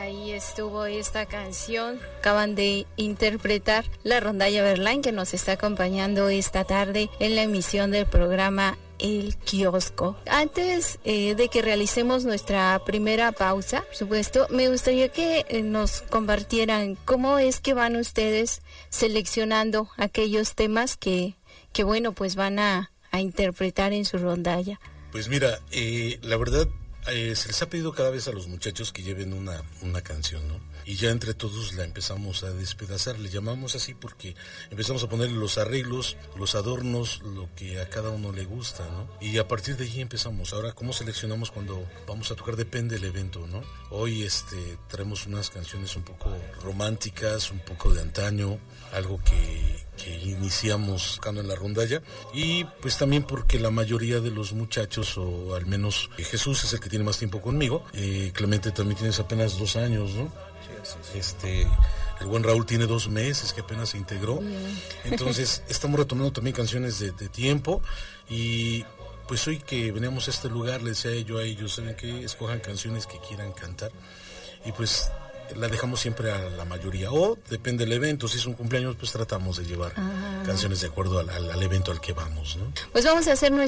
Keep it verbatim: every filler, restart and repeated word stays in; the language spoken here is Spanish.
Ahí estuvo esta canción. Acaban de interpretar la rondalla Verlaine, que nos está acompañando esta tarde en la emisión del programa El Kiosco. Antes eh, de que realicemos nuestra primera pausa, por supuesto, me gustaría que eh, nos compartieran cómo es que van ustedes seleccionando aquellos temas que, que bueno, pues van a, a interpretar en su rondalla. Pues mira, eh, la verdad, eh, se les ha pedido cada vez a los muchachos que lleven una, una canción, ¿no? Y ya entre todos la empezamos a despedazar, le llamamos así porque empezamos a ponerle los arreglos, los adornos, lo que a cada uno le gusta, ¿no? Y a partir de ahí empezamos. Ahora, ¿cómo seleccionamos cuando vamos a tocar? Depende del evento, ¿no? Hoy este, traemos unas canciones un poco románticas, un poco de antaño, algo que, que iniciamos tocando en la rondalla. Y pues también porque la mayoría de los muchachos, o al menos Jesús es el que tiene más tiempo conmigo, eh, Clemente también tienes apenas dos años, ¿no? Este, el buen Raúl tiene dos meses que apenas se integró. Entonces estamos retomando también canciones de, de tiempo. Y pues hoy que veníamos a este lugar, les decía yo a ellos, ¿saben qué? Escojan canciones que quieran cantar. Y pues la dejamos siempre a la mayoría, o depende del evento. Si es un cumpleaños, pues tratamos de llevar ah. canciones de acuerdo al, al, al evento al que vamos, ¿no? Pues vamos a hacer nuestra